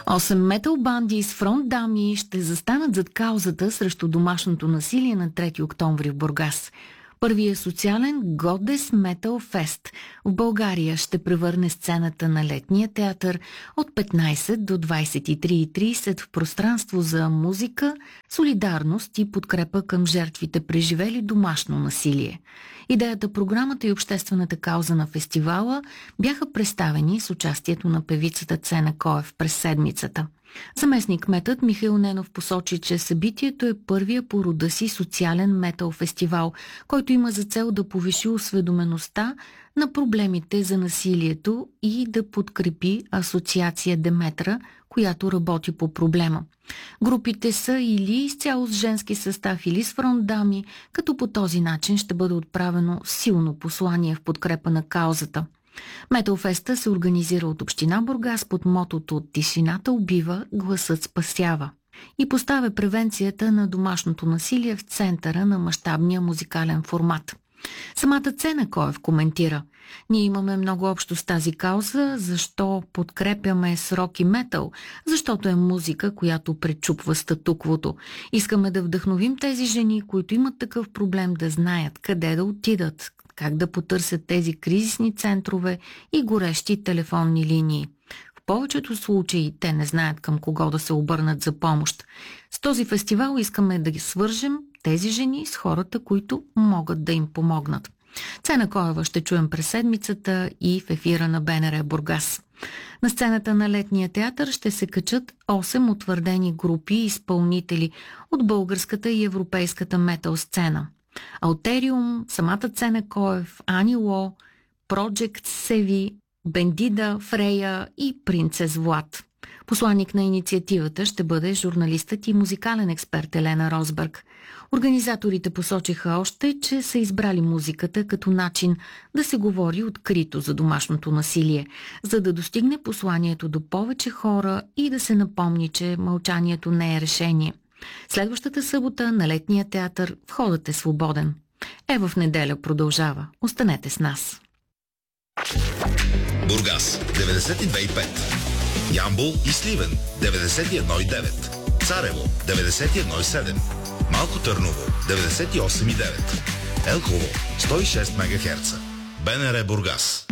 8 метал банди с фронт дами ще застанат зад каузата срещу домашното насилие на 3 октомври в Бургас. Първият социален Goddess Metal Fest в България ще превърне сцената на летния театър от 15 до 23:30 в пространство за музика, солидарност и подкрепа към жертвите, преживели домашно насилие. Идеята, програмата и обществената кауза на фестивала бяха представени с участието на певицата Цена Коев през седмицата. Заместник-кметът Михаил Ненов посочи, че събитието е първия по рода си социален метал фестивал, който има за цел да повиши осведомеността на проблемите за насилието и да подкрепи асоциация Деметра, която работи по проблема. Групите са или изцяло с женски състав, или с фронт дами, като по този начин ще бъде отправено силно послание в подкрепа на каузата. Металфеста се организира от община Бургас под мотото "Тишината убива, гласът спасява" и поставя превенцията на домашното насилие в центъра на мащабния музикален формат. Самата Цена Коев коментира: "Ние имаме много общо с тази кауза. Защо подкрепяме с рок и метал? Защото е музика, която пречупва статуквото. Искаме да вдъхновим тези жени, които имат такъв проблем, да знаят къде да отидат, как да потърсят тези кризисни центрове и горещи телефонни линии. В повечето случаи те не знаят към кого да се обърнат за помощ. С този фестивал искаме да ги свържем тези жени с хората, които могат да им помогнат." Цена Коева ще чуем през седмицата и в ефира на БНР Бургас. На сцената на летния театър ще се качат 8 утвърдени групи и изпълнители от българската и европейската метал сцена: Алтериум, самата Цена Коев, Анило, Project Севи, Бендида, Фрея и Принцес Влад. Посланник на инициативата ще бъде журналистът и музикален експерт Елена Росбърг. Организаторите посочиха още, че са избрали музиката като начин да се говори открито за домашното насилие, за да достигне посланието до повече хора и да се напомни, че мълчанието не е решение. Следващата събота на летния театър входът е свободен. В неделя продължава. Останете с нас. Бургас 92,5, Ямбол и Сливен 91,9, Царево 91,7, Малко Търново 98,9, Елхово 106 МГц. БНР Бургас.